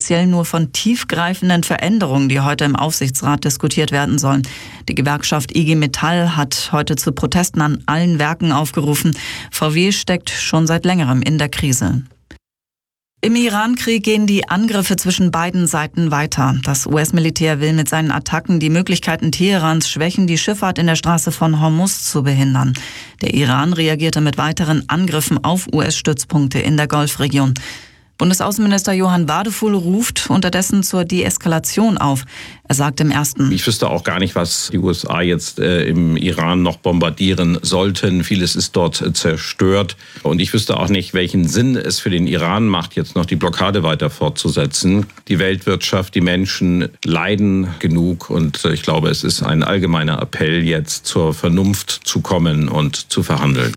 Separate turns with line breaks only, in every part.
offiziell nur von tiefgreifenden Veränderungen, die heute im Aufsichtsrat diskutiert werden sollen. Die Gewerkschaft IG Metall hat heute zu Protesten an allen Werken aufgerufen. VW steckt schon seit längerem in der Krise. Im Iran-Krieg gehen die Angriffe zwischen beiden Seiten weiter. Das US-Militär will mit seinen Attacken die Möglichkeiten Teherans schwächen, die Schifffahrt in der Straße von Hormuz zu behindern. Der Iran reagierte mit weiteren Angriffen auf US-Stützpunkte in der Golfregion. Bundesaußenminister Johann Wadefuhl ruft unterdessen zur Deeskalation auf. Er sagt im Ersten:
Ich wüsste auch gar nicht, was die USA jetzt im Iran noch bombardieren sollten. Vieles ist dort zerstört. Und ich wüsste auch nicht, welchen Sinn es für den Iran macht, jetzt noch die Blockade weiter fortzusetzen. Die Weltwirtschaft, die Menschen leiden genug. Und ich glaube, es ist ein allgemeiner Appell, jetzt zur Vernunft zu kommen und zu verhandeln.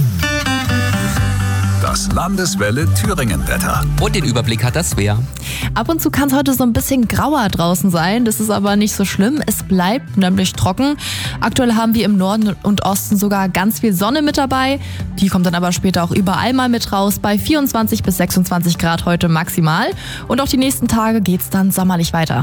Das Landeswelle Thüringen-Wetter.
Und den Überblick hat das Svea.
Ab und zu kann es heute so ein bisschen grauer draußen sein. Das ist aber nicht so schlimm. Es bleibt nämlich trocken. Aktuell haben wir im Norden und Osten sogar ganz viel Sonne mit dabei. Die kommt dann aber später auch überall mal mit raus. Bei 24 bis 26 Grad heute maximal. Und auch die nächsten Tage geht's dann sommerlich weiter.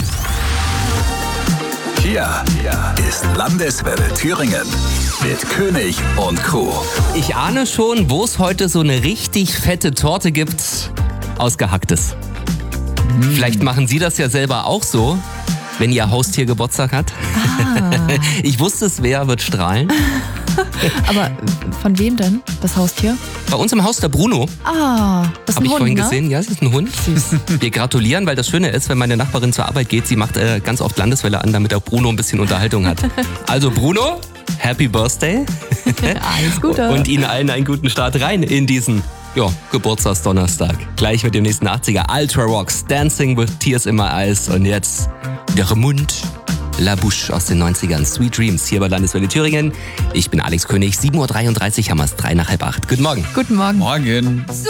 Hier ist Landeswelle Thüringen mit König und Crew.
Ich ahne schon, wo es heute so eine richtig fette Torte gibt aus Gehacktes. Vielleicht machen Sie das ja selber auch so, wenn Ihr Haustier Geburtstag hat. Ich wusste, Svea wird strahlen.
Aber von wem denn, das Haustier?
Bei uns im Haus der Bruno.
Das ist ein
Habe ich
Hund,
vorhin
ne?
gesehen. Ja, es ist ein Hund. Wir gratulieren, weil das Schöne ist, wenn meine Nachbarin zur Arbeit geht, sie macht ganz oft Landeswelle an, damit auch Bruno ein bisschen Unterhaltung hat. Also Bruno, Happy Birthday.
Alles Gute.
Und Ihnen allen einen guten Start rein in diesen Geburtstagsdonnerstag. Gleich mit dem nächsten 80er Ultra Rocks, Dancing with Tears in My Eyes. Und jetzt der Mund, La Bouche aus den 90ern, Sweet Dreams hier bei Landeswelle Thüringen. Ich bin Alex König, 7.33 Uhr haben wir es, 7:03. Guten Morgen.
Guten Morgen.
Morgen.